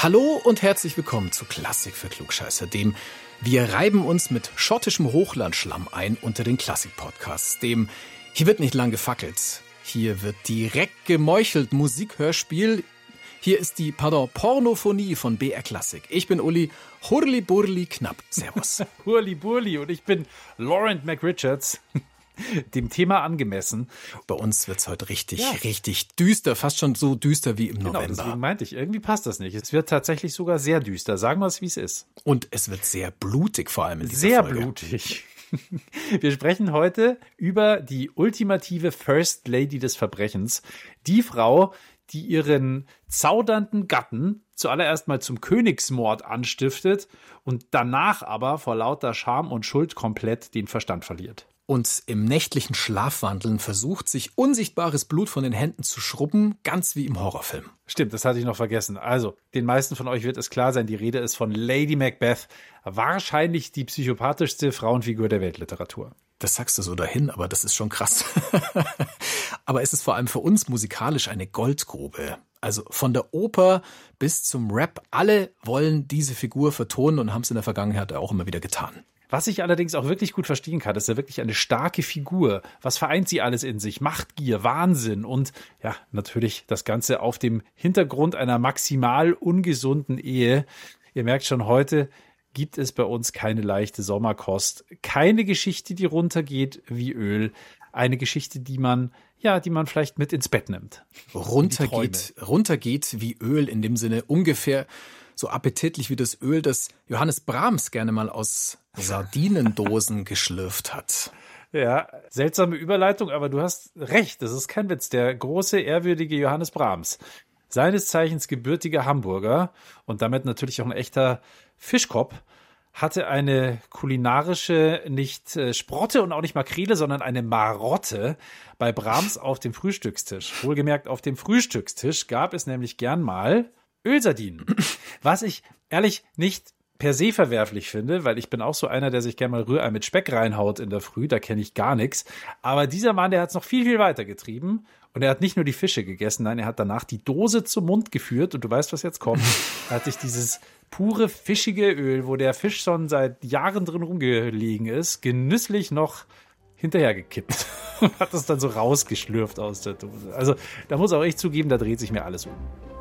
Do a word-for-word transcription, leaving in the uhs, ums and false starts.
Hallo und herzlich willkommen zu Klassik für Klugscheißer, dem wir reiben uns mit schottischem Hochlandschlamm ein unter den Klassik-Podcasts, dem hier wird nicht lang gefackelt, hier wird direkt gemeuchelt, Musikhörspiel. Hier ist die, pardon, Pornophonie von B R Klassik. Ich bin Uli Hurli-Burli Knapp. Servus. Hurli-Burli und ich bin Laurent McRichards. Dem Thema angemessen. Bei uns wird's heute richtig, ja. richtig düster, fast schon so düster wie im genau, November. Deswegen meinte ich, irgendwie passt das nicht. Es wird tatsächlich sogar sehr düster. Sagen wir es, wie es ist. Und es wird sehr blutig vor allem in dieser sehr Folge. Sehr blutig. Wir sprechen heute über die ultimative First Lady des Verbrechens. Die Frau, die ihren zaudernden Gatten zuallererst mal zum Königsmord anstiftet und danach aber vor lauter Scham und Schuld komplett den Verstand verliert. Und im nächtlichen Schlafwandeln versucht, sich unsichtbares Blut von den Händen zu schrubben, ganz wie im Horrorfilm. Stimmt, das hatte ich noch vergessen. Also, den meisten von euch wird es klar sein, die Rede ist von Lady Macbeth, wahrscheinlich die psychopathischste Frauenfigur der Weltliteratur. Das sagst du so dahin, aber das ist schon krass. Aber es ist vor allem für uns musikalisch eine Goldgrube. Also von der Oper bis zum Rap, alle wollen diese Figur vertonen und haben es in der Vergangenheit auch immer wieder getan. Was ich allerdings auch wirklich gut verstehen kann, ist ja wirklich eine starke Figur. Was vereint sie alles in sich? Machtgier, Wahnsinn und ja, natürlich das Ganze auf dem Hintergrund einer maximal ungesunden Ehe. Ihr merkt schon, heute gibt es bei uns keine leichte Sommerkost. Keine Geschichte, die runtergeht wie Öl. Eine Geschichte, die man, ja, die man vielleicht mit ins Bett nimmt. Runtergeht, runtergeht wie Öl in dem Sinne ungefähr so appetitlich wie das Öl, das Johannes Brahms gerne mal aus Sardinendosen geschlürft hat. Ja, seltsame Überleitung, aber du hast recht, das ist kein Witz. Der große, ehrwürdige Johannes Brahms, seines Zeichens gebürtiger Hamburger und damit natürlich auch ein echter Fischkopf, hatte eine kulinarische, nicht äh, Sprotte und auch nicht Makrele, sondern eine Marotte bei Brahms auf dem Frühstückstisch. Wohlgemerkt, auf dem Frühstückstisch gab es nämlich gern mal Ölsardinen. Was ich ehrlich nicht per se verwerflich finde, weil ich bin auch so einer, der sich gerne mal Rührei mit Speck reinhaut in der Früh, da kenne ich gar nichts. Aber dieser Mann, der hat es noch viel, viel weiter getrieben und er hat nicht nur die Fische gegessen, nein, er hat danach die Dose zum Mund geführt und du weißt, was jetzt kommt. Da hat sich dieses pure fischige Öl, wo der Fisch schon seit Jahren drin rumgelegen ist, genüsslich noch hinterhergekippt und hat es dann so rausgeschlürft aus der Dose. Also da muss auch ich zugeben, da dreht sich mir alles um.